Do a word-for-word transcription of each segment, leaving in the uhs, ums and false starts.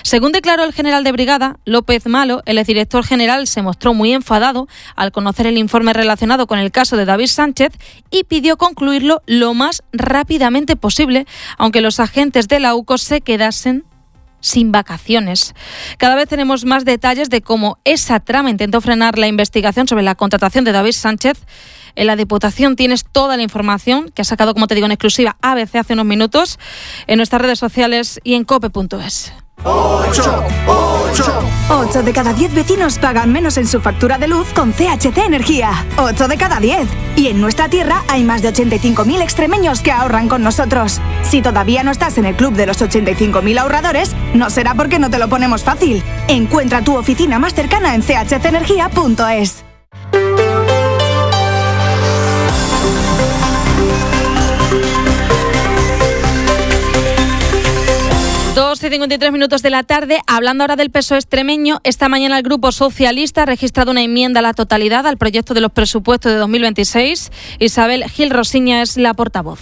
Según declaró el general de brigada, López Malo, el exdirector general se mostró muy enfadado al conocer el informe relacionado con el caso de David Sánchez y pidió concluirlo lo más rápidamente posible, aunque los agentes de la U C O se quedasen sin vacaciones. Cada vez tenemos más detalles de cómo esa trama intentó frenar la investigación sobre la contratación de David Sánchez. En la Diputación tienes toda la información que ha sacado, como te digo, en exclusiva A B C hace unos minutos, en nuestras redes sociales y en cope punto es. ocho, ocho. ocho de cada diez vecinos pagan menos en su factura de luz con C H C Energía. ocho de cada diez. Y en nuestra tierra hay más de ochenta y cinco mil extremeños que ahorran con nosotros. Si todavía no estás en el club de los ochenta y cinco mil ahorradores, no será porque no te lo ponemos fácil. Encuentra tu oficina más cercana en c h c energía punto es. dos y cincuenta y tres minutos de la tarde, hablando ahora del P S O E extremeño. Esta mañana el Grupo Socialista ha registrado una enmienda a la totalidad al proyecto de los presupuestos de dos mil veintiséis. Isabel Gil Rosiña es la portavoz.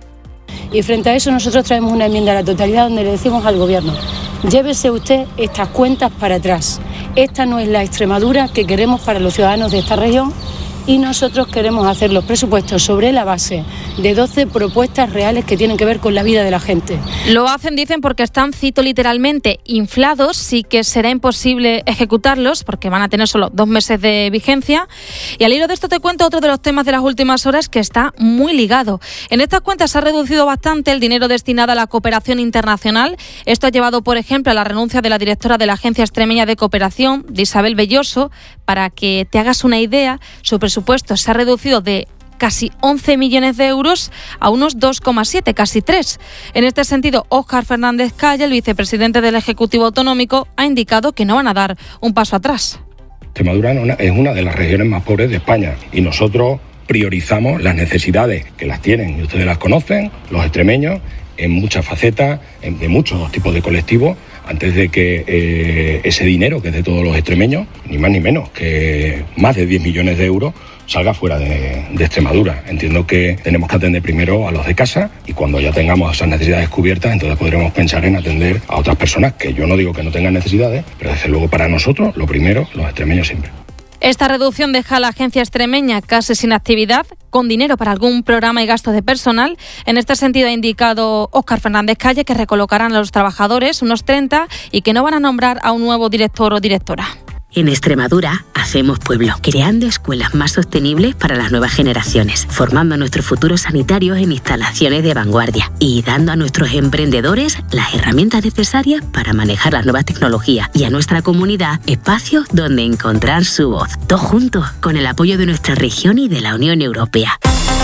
Y frente a eso nosotros traemos una enmienda a la totalidad donde le decimos al Gobierno: llévese usted estas cuentas para atrás. Esta no es la Extremadura que queremos para los ciudadanos de esta región. Y nosotros queremos hacer los presupuestos sobre la base de doce propuestas reales que tienen que ver con la vida de la gente. Lo hacen, dicen, porque están, cito literalmente, inflados y que será imposible ejecutarlos porque van a tener solo dos meses de vigencia. Y al hilo de esto te cuento otro de los temas de las últimas horas que está muy ligado. En estas cuentas se ha reducido bastante el dinero destinado a la cooperación internacional. Esto ha llevado, por ejemplo, a la renuncia de la directora de la Agencia Extremeña de Cooperación, de Isabel Belloso. Para que te hagas una idea, su presupuesto se ha reducido de casi once millones de euros a unos dos coma siete, casi tres. En este sentido, Óscar Fernández Calle, el vicepresidente del Ejecutivo Autonómico, ha indicado que no van a dar un paso atrás. Extremadura es una de las regiones más pobres de España y nosotros priorizamos las necesidades que las tienen y ustedes las conocen, los extremeños, en muchas facetas, en, de muchos tipos de colectivos, antes de que eh, ese dinero, que es de todos los extremeños, ni más ni menos, que más de diez millones de euros, salga fuera de, de Extremadura. Entiendo que tenemos que atender primero a los de casa y cuando ya tengamos esas necesidades cubiertas, entonces podremos pensar en atender a otras personas, que yo no digo que no tengan necesidades, pero desde luego para nosotros, lo primero, los extremeños siempre. Esta reducción deja a la agencia extremeña casi sin actividad, con dinero para algún programa y gastos de personal. En este sentido ha indicado Óscar Fernández Calle que recolocarán a los trabajadores, unos treinta, y que no van a nombrar a un nuevo director o directora. En Extremadura hacemos pueblo, creando escuelas más sostenibles para las nuevas generaciones, formando a nuestros futuros sanitarios en instalaciones de vanguardia y dando a nuestros emprendedores las herramientas necesarias para manejar las nuevas tecnologías y a nuestra comunidad espacios donde encontrar su voz. Todos juntos, con el apoyo de nuestra región y de la Unión Europea.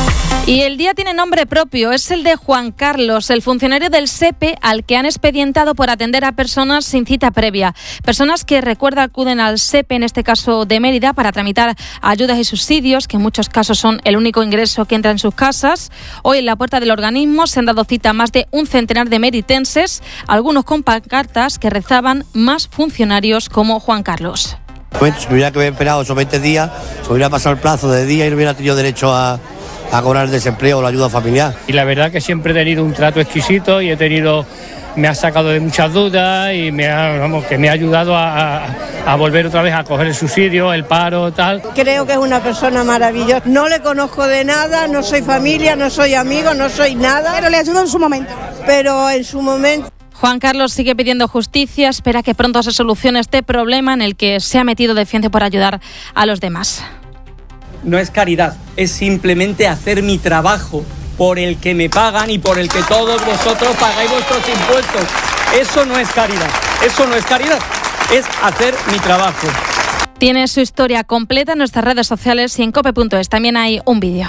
Y el día tiene nombre propio, es el de Juan Carlos, el funcionario del S E P E al que han expedientado por atender a personas sin cita previa. Personas que, recuerda, acuden al S E P E, en este caso de Mérida, para tramitar ayudas y subsidios, que en muchos casos son el único ingreso que entra en sus casas. Hoy en la puerta del organismo se han dado cita a más de un centenar de meritenses, algunos con pancartas que rezaban más funcionarios como Juan Carlos. Si hubiera que haber esperado esos veinte días, se hubiera pasado el plazo de día y no hubiera tenido derecho a... a cobrar el desempleo o la ayuda familiar. Y la verdad que siempre he tenido un trato exquisito y he tenido, me ha sacado de muchas dudas y me ha, vamos, que me ha ayudado a, a, a volver otra vez a coger el subsidio, el paro, tal. Creo que es una persona maravillosa. No le conozco de nada, no soy familia, no soy amigo, no soy nada. Pero le ayudo en su momento. Pero en su momento... Juan Carlos sigue pidiendo justicia, espera que pronto se solucione este problema en el que se ha metido de frente por ayudar a los demás. No es caridad, es simplemente hacer mi trabajo por el que me pagan y por el que todos vosotros pagáis vuestros impuestos. Eso no es caridad, eso no es caridad, es hacer mi trabajo. Tiene su historia completa en nuestras redes sociales y en cope punto es. También hay un vídeo.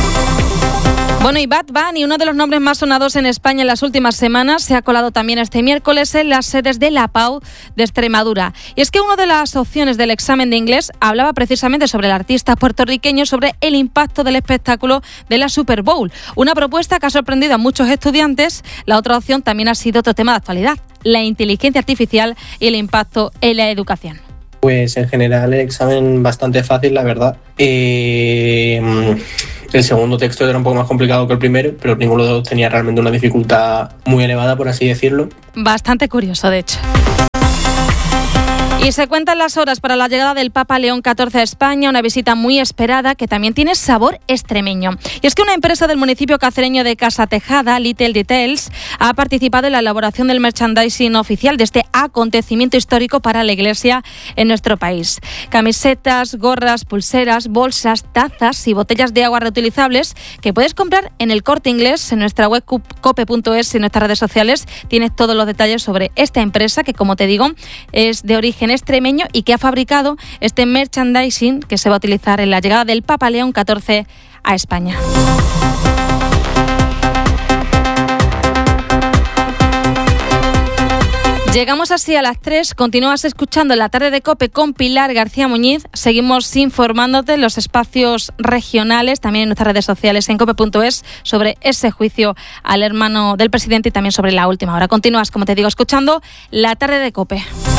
Bueno, y Bad Bunny, uno de los nombres más sonados en España en las últimas semanas, se ha colado también este miércoles en las sedes de la P A U de Extremadura. Y es que una de las opciones del examen de inglés hablaba precisamente sobre el artista puertorriqueño, sobre el impacto del espectáculo de la Super Bowl. Una propuesta que ha sorprendido a muchos estudiantes. La otra opción también ha sido otro tema de actualidad: la inteligencia artificial y el impacto en la educación. Pues en general el examen bastante fácil, la verdad. Eh, el segundo texto era un poco más complicado que el primero, pero ninguno de los dos tenía realmente una dificultad muy elevada, por así decirlo. Bastante curioso, de hecho. Y se cuentan las horas para la llegada del Papa León catorce a España, una visita muy esperada que también tiene sabor extremeño. Y es que una empresa del municipio cacereño de Casa Tejada, Little Details, ha participado en la elaboración del merchandising oficial de este acontecimiento histórico para la Iglesia en nuestro país. Camisetas, gorras, pulseras, bolsas, tazas y botellas de agua reutilizables que puedes comprar en el Corte Inglés, en nuestra web cope punto es y en nuestras redes sociales. Tienes todos los detalles sobre esta empresa que, como te digo, es de origen extremeño y que ha fabricado este merchandising que se va a utilizar en la llegada del Papa León catorce a España. Llegamos así a las tres, continúas escuchando La Tarde de COPE con Pilar García Muñiz. Seguimos informándote en los espacios regionales, también en nuestras redes sociales en cope punto es, sobre ese juicio al hermano del presidente y también sobre la última hora. Continúas, como te digo, escuchando La Tarde de COPE.